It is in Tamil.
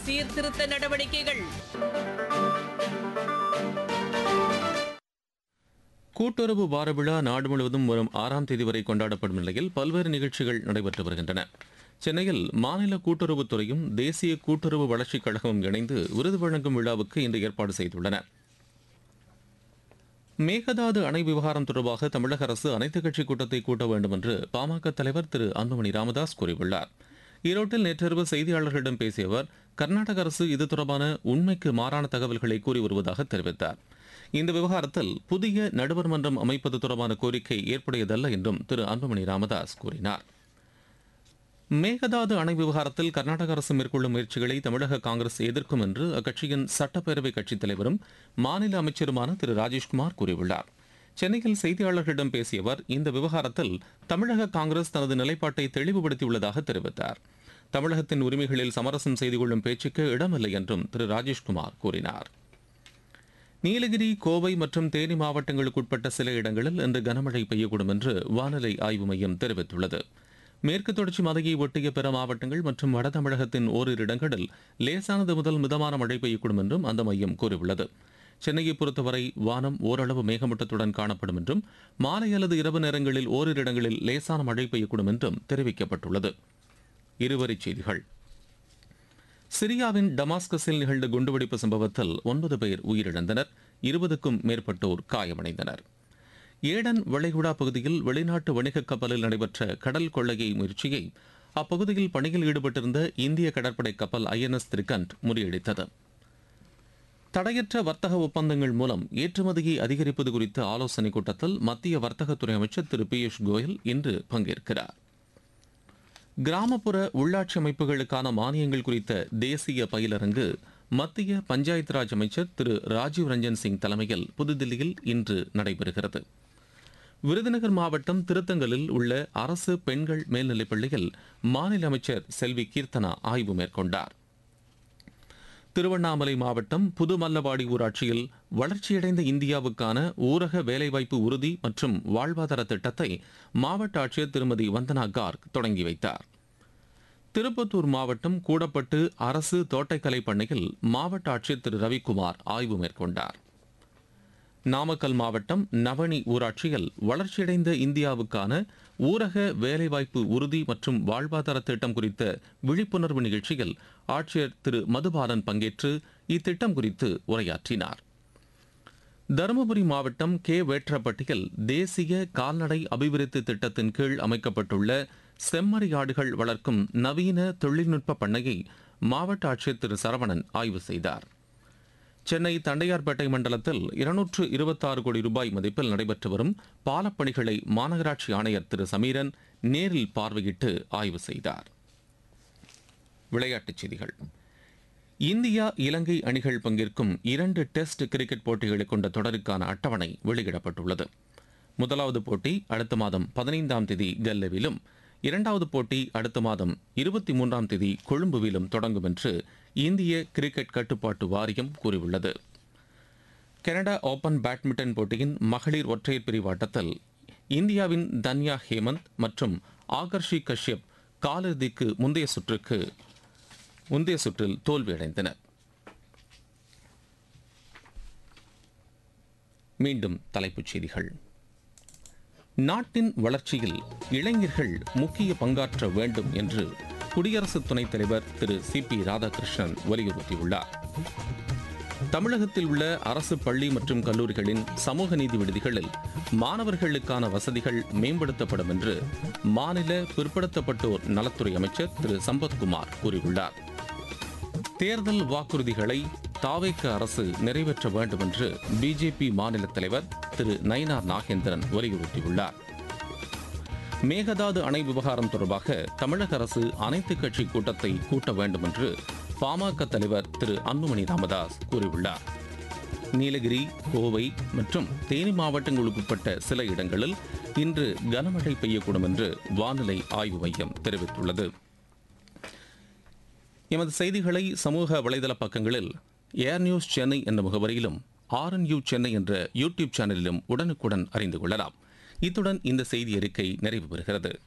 சீர்திருத்த நடவடிக்கைகள். கூட்டுறவு வார விழா நாடு முழுவதும் வரும் 6ஆம் தேதி வரை கொண்டாடப்படும் நிலையில் பல்வேறு நிகழ்ச்சிகள் நடைபெற்று வருகின்றன. சென்னையில் மாநில கூட்டுறவுத்துறையும் தேசிய கூட்டுறவு வளர்ச்சிக் கழகமும் இணைந்து விருது வழங்கும் விழாவுக்கு இன்று ஏற்பாடு செய்துள்ளன. மேகதாது அணை விவகாரம் தொடர்பாக தமிழக அரசு அனைத்துக் கட்சி கூட்டத்தை கூட்ட வேண்டும் என்று பாமக தலைவர் திரு அன்புமணி ராமதாஸ் கூறியுள்ளார். ஈரோட்டில் நேற்றிரவு செய்தியாளர்களிடம் பேசிய அவர், கர்நாடக அரசு இது தொடர்பான உண்மைக்கு மாறான தகவல்களை கூறி வருவதாக தெரிவித்தார். இந்த விவகாரத்தில் புதிய நடுவர் மன்றம் அமைப்பது தொடர்பான கோரிக்கை ஏற்புடையதல்ல என்றும் திரு அன்புமணி ராமதாஸ் கூறினார். மேகதாது அணை விவகாரத்தில் கர்நாடக அரசு மேற்கொள்ளும் முயற்சிகளை தமிழக காங்கிரஸ் எதிர்க்கும் என்று அக்கட்சியின் சட்டப்பேரவை கட்சித் தலைவரும் மாநில அமைச்சருமான திரு ராஜேஷ்குமார் கூறியுள்ளார். சென்னையில் செய்தியாளர்களிடம் பேசிய அவர், இந்த விவகாரத்தில் தமிழக காங்கிரஸ் தனது நிலைப்பாட்டை தெளிவுபடுத்தியுள்ளதாக தெரிவித்தார். தமிழகத்தின் உரிமைகளில் சமரசம் செய்து கொள்ளும் பேச்சுக்கு இடமில்லை என்றும் திரு ராஜேஷ்குமார் கூறினார். நீலகிரி, கோவை மற்றும் தேனி மாவட்டங்களுக்குட்பட்ட சில இடங்களில் இன்று கனமழை பெய்யக்கூடும் என்று வானிலை ஆய்வு மையம் தெரிவித்துள்ளது. மேற்கு தொடர்ச்சி மலையை ஒட்டிய பிற மாவட்டங்கள் மற்றும் வட தமிழகத்தின் ஓரிரு இடங்களில் லேசானது முதல் மிதமான மழை பெய்யக்கூடும் என்றும் அந்த மையம் கூறியுள்ளது. சென்னையை பொறுத்தவரை வானம் ஓரளவு மேகமூட்டத்துடன் காணப்படும் என்றும் மாலை அல்லது இரவு நேரங்களில் ஓரிரு இடங்களில் லேசான மழை பெய்யக்கூடும் என்றும் தெரிவிக்கப்பட்டுள்ளது. இருவரிச் செய்திகள். சிரியாவின் டமாஸ்கஸில் நிகழ்ந்த குண்டுவெடிப்பு சம்பவத்தில் 9 பேர் உயிரிழந்தனர், 20க்கும் மேற்பட்டோர் காயமடைந்தனர். ஏடன் வளைகுடா பகுதியில் வெளிநாட்டு வணிகக் கப்பலில் நடைபெற்ற கடல் கொள்ளையை முயற்சியை அப்பகுதியில் பணியில் ஈடுபட்டிருந்த இந்திய கடற்படை கப்பல் INS திரிகண்ட் முறியடித்தது. தடையற்ற வர்த்தக ஒப்பந்தங்கள் மூலம் ஏற்றுமதியை அதிகரிப்பது குறித்த ஆலோசனைக் கூட்டத்தில் மத்திய வர்த்தகத்துறை அமைச்சர் திரு பியூஷ் கோயல் இன்று பங்கேற்கிறார். கிராமப்புற உள்ளாட்சி அமைப்புகளுக்கான மானியங்கள் குறித்த தேசிய பயிலரங்கு மத்திய பஞ்சாயத்து ராஜ் அமைச்சர் திரு ராஜீவ் ரஞ்சன் சிங் தலைமையில் புதுதில்லியில் இன்று நடைபெறுகிறது. விருதுநகர் மாவட்டம் திருத்தங்கலில் உள்ள அரசு பெண்கள் மேல்நிலைப் பள்ளியில் மாநில அமைச்சர் செல்வி கீர்த்தனா ஆய்வு மேற்கொண்டார். திருவண்ணாமலை மாவட்டம் புதுமல்லவாடி ஊராட்சியில் வளர்ச்சியடைந்த இந்தியாவுக்கான ஊரக வேலைவாய்ப்பு உறுதி மற்றும் வாழ்வாதார திட்டத்தை மாவட்ட ஆட்சியர் திருமதி வந்தனா கார்க் தொடங்கி வைத்தார். திருப்பத்தூர் மாவட்டம் கூடப்பட்டு அரசு தோட்டக்கலை பண்ணையில் மாவட்ட ஆட்சியர் திரு ரவிக்குமார் ஆய்வு மேற்கொண்டார். நாமக்கல் மாவட்டம் நவனி ஊராட்சியில் வளர்ச்சியடைந்த இந்தியாவுக்கான ஊரக வேலைவாய்ப்பு உறுதி மற்றும் வாழ்வாதார திட்டம் குறித்த விழிப்புணர்வு நிகழ்ச்சியில் ஆட்சியர் திரு மதுபாலன் பங்கேற்று இத்திட்டம் குறித்து உரையாற்றினார். தருமபுரி மாவட்டம் வேற்றப்பட்டியில் தேசிய கால்நடை அபிவிருத்தி திட்டத்தின் கீழ் அமைக்கப்பட்டுள்ள செம்மறியாடுகள் வளர்க்கும் நவீன தொழில்நுட்ப பண்ணையை மாவட்ட ஆட்சியர் திரு சரவணன் ஆய்வு செய்தார். சென்னை தண்டையார்பேட்டை மண்டலத்தில் 226 கோடி ரூபாய் மதிப்பில் நடைபெற்று வரும் பாலப்பணிகளை மாநகராட்சி ஆணையர் திரு சமீரன் நேரில் பார்வையிட்டு ஆய்வு செய்தார். விளையாட்டுச் செய்திகள். இந்தியா இலங்கை அணிகள் பங்கேற்கும் 2 டெஸ்ட் கிரிக்கெட் போட்டிகளை கொண்ட தொடருக்கான அட்டவணை வெளியிடப்பட்டுள்ளது. முதலாவது போட்டி அடுத்த மாதம் 15ஆம் தேதி கல்லவிலும், இரண்டாவது போட்டி அடுத்த மாதம் 23ஆம் தேதி கொழும்புவிலும் தொடங்கும் என்று இந்திய கிரிக்கெட் கட்டுப்பாட்டு வாரியம் கூறியுள்ளது. கனடா ஓபன் பேட்மிண்டன் போட்டியின் மகளிர் ஒற்றையர் பிரிவு ஆட்டத்தில் இந்தியாவின் தன்யா ஹேமந்த் மற்றும் ஆகர்ஷி கஷ்யப் காலிறுதிக்கு முந்தைய சுற்றில் தோல்வியடைந்தனர். மீண்டும் தலைப்புச் செய்திகள். நாட்டின் வளர்ச்சியில் இளைஞர்கள் முக்கிய பங்காற்ற வேண்டும் என்று குடியரசு துணைத் தலைவர் திரு CP ராதாகிருஷ்ணன் வலியுறுத்தியுள்ளார். தமிழகத்தில் உள்ள அரசு பள்ளி மற்றும் கல்லூரிகளின் சமூக நீதி விடுதிகளில் மாணவர்களுக்கான வசதிகள் மேம்படுத்தப்படும் என்று மாநில பிற்படுத்தப்பட்டோர் நலத்துறை அமைச்சர் திரு சம்பத்குமார் கூறியுள்ளார். தேர்தல் வாக்குறுதிகளை தாவேக அரசு நிறைவேற்ற வேண்டும் என்று பிஜேபி மாநில தலைவர் திரு நயினார் நாகேந்திரன் வலியுறுத்தியுள்ளார். மேகதாது அணை விவகாரம் தொடர்பாக தமிழக அரசு அனைத்துக் கட்சி கூட்டத்தை கூட்ட வேண்டும் என்று பாமக தலைவர் திரு அன்புமணி ராமதாஸ் கூறியுள்ளார். நீலகிரி, கோவை மற்றும் தேனி மாவட்டங்களுக்குட்பட்ட சில இடங்களில் இன்று கனமழை பெய்யக்கூடும் என்று வானிலை ஆய்வு மையம் தெரிவித்துள்ளது. எமது செய்திகளை சமூக வலைதள பக்கங்களில் ஏர் நியூஸ் சென்னை என்ற முகவரியிலும் RNU சென்னை என்ற யூடியூப் சேனலிலும் உடனுக்குடன் அறிந்து கொள்ளலாம். இத்துடன் இந்த செய்தி அறிக்கை நிறைவு பெறுகிறது.